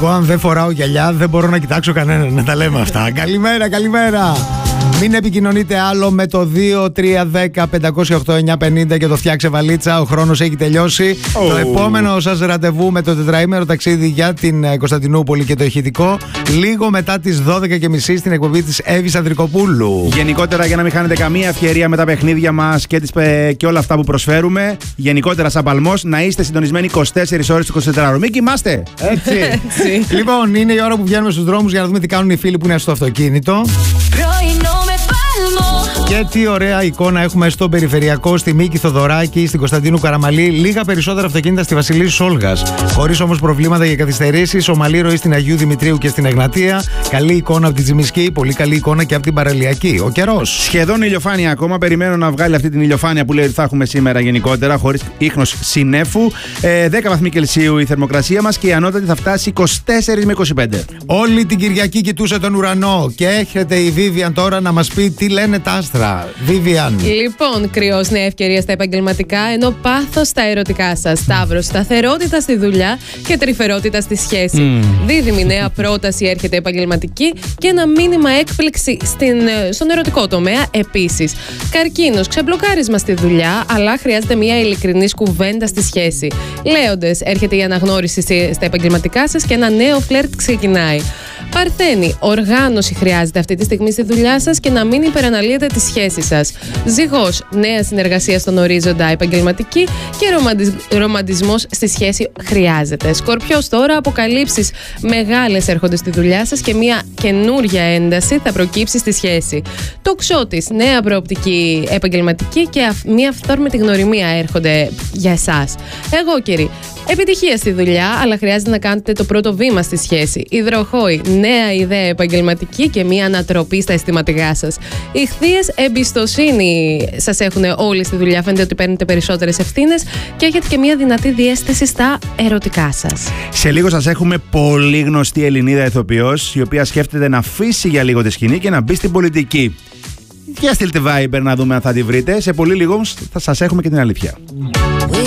Εγώ, αν δεν φοράω γυαλιά, δεν μπορώ να κοιτάξω κανέναν. Να τα λέμε αυτά. Καλημέρα, καλημέρα. Μην επικοινωνείτε άλλο με το 2310-508-950 και το φτιάξε βαλίτσα. Ο χρόνος έχει τελειώσει. Το επόμενο σας ραντεβού με το τετραήμερο ταξίδι για την Κωνσταντινούπολη και το ηχητικό λίγο μετά τις 12.30 στην εκπομπή της Εύης Ανδρικοπούλου. Γενικότερα, για να μην χάνετε καμία ευκαιρία με τα παιχνίδια μας και όλα αυτά που προσφέρουμε, γενικότερα σαν παλμός, να είστε συντονισμένοι 24 ώρες το 24ωρο. Μην κοιμάστε! Έτσι. Λοιπόν, είναι η ώρα που βγαίνουμε στους δρόμους για να δούμε τι κάνουν οι φίλοι που είναι στο αυτοκίνητο. Και τι ωραία εικόνα έχουμε στο περιφερειακό, στη Μίκη Θοδωράκη, στην Κωνσταντίνου Καραμαλή. Λίγα περισσότερα αυτοκίνητα στη Βασιλής Σόλγας. Χωρίς όμως προβλήματα για καθυστερήσεις. Ομαλή ροή στην Αγίου Δημητρίου και στην Εγνατία. Καλή εικόνα από την Τζιμισκή. Πολύ καλή εικόνα και από την Παραλιακή. Ο καιρός. Σχεδόν ηλιοφάνεια ακόμα. Περιμένω να βγάλει αυτή την ηλιοφάνεια που λέει ότι θα έχουμε σήμερα γενικότερα, χωρίς ίχνος συννέφου. 10 βαθμοί Κελσίου η θερμοκρασία μας και η ανώτατη θα φτάσει 24 με 25. Όλη την Κυριακή κοιτούσε τον ουρανό και έρχεται η Βίβιαν τώρα να μας πει τι λένε τα άστρα. Βίβιαν. Λοιπόν, κρυός, νέα ευκαιρία στα επαγγελματικά, ενώ πάθος στα ερωτικά σας. Σταύρος, σταθερότητα στη δουλειά και τρυφερότητα στη σχέση. Δίδυμη, νέα πρόταση έρχεται επαγγελματική και ένα μήνυμα έκπληξη στον ερωτικό τομέα επίσης. Καρκίνος, ξεμπλοκάρισμα στη δουλειά, αλλά χρειάζεται μια ειλικρινής κουβέντα στη σχέση. Λέοντες, έρχεται η αναγνώριση στα επαγγελματικά σας και ένα νέο φλερτ ξεκινάει. Παρθένη, οργάνωση χρειάζεται αυτή τη στιγμή στη δουλειά σας και να μην υπεραναλύετε τη σχέση σας. Ζυγός, νέα συνεργασία στον ορίζοντα επαγγελματική και ρομαντισμός στη σχέση χρειάζεται. Σκορπιός, τώρα αποκαλύψεις μεγάλες έρχονται στη δουλειά σας και μια καινούρια ένταση θα προκύψει στη σχέση. Τοξότης, νέα προοπτική επαγγελματική και μια αυθόρμητη γνωριμία έρχονται για εσάς. Αιγόκεροι, επιτυχία στη δουλειά, αλλά χρειάζεται να κάνετε το πρώτο βήμα στη σχέση. Υδροχόοι, νέα ιδέα επαγγελματική και μία ανατροπή στα αισθηματικά σας. Ιχθύες, εμπιστοσύνη σας έχουν όλοι στη δουλειά. Φαίνεται ότι παίρνετε περισσότερες ευθύνες και έχετε και μία δυνατή διέστηση στα ερωτικά σας. Σε λίγο σας έχουμε πολύ γνωστή Ελληνίδα ηθοποιός, η οποία σκέφτεται να αφήσει για λίγο τη σκηνή και να μπει στην πολιτική. Για στείλτε Viber να δούμε αν θα τη βρείτε. Σε πολύ λίγο θα σας έχουμε και την αλήθεια.